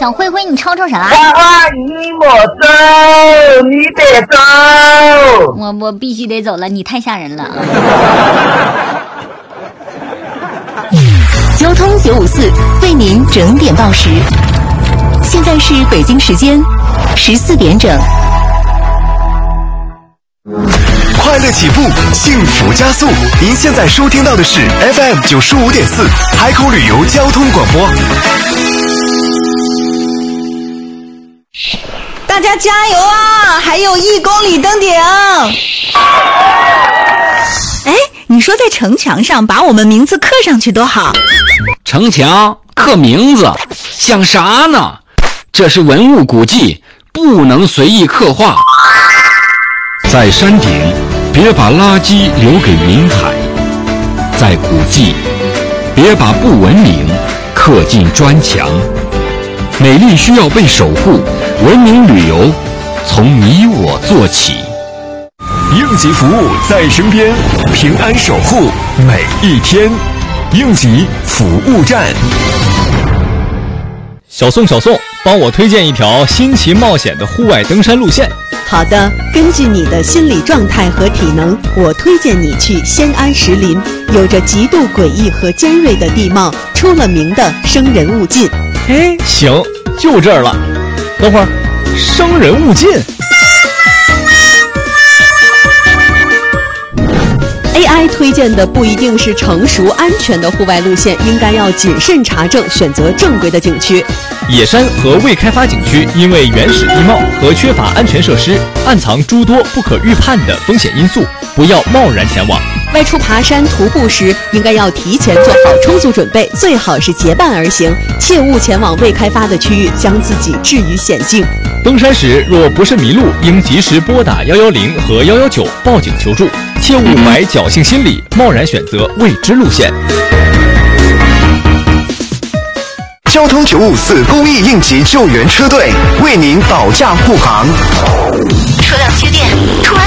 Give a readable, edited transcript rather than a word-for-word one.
小灰灰，你吵吵啥？ 你莫走，你得走。 我必须得走了，你太吓人了。 交通954为您整点报时，现在是北京时间14点整。 快乐起步，幸福加速。您现在收听到的是 FM 95.4海口旅游交通广播。 大家加油啊！还有1公里登顶。哎，你说在城墙上把我们名字刻上去多好。 城墙刻名字想啥呢？这是文物古迹，不能随意刻画。在山顶别把垃圾留给云海，在古迹别把不文明刻进砖墙。美丽需要被守护，文明旅游从你我做起。 应急服务在身边，平安守护每一天。应急服务站。 小宋，帮我推荐一条新奇冒险的户外登山路线。 好的，根据你的心理状态和体能，我推荐你去仙安石林，有着极度诡异和尖锐的地貌，出了名的生人勿近。 哎，行，就这儿了。等会儿，生人勿近。 AI 推荐的不一定是成熟安全的户外路线，应该要谨慎查证，选择正规的景区。 野山和未开发景区因为原始地貌和缺乏安全设施，暗藏诸多不可预判的风险因素，不要贸然前往。 外出爬山徒步时，应该要提前做好充足准备，最好是结伴而行，切勿前往未开发的区域，将自己置于险境。 登山时若不慎迷路，应及时拨打110和119报警求助，切勿怀侥幸心理，贸然选择未知路线。 交通954公益应急救援车队为您保驾护航。 车辆接电，突然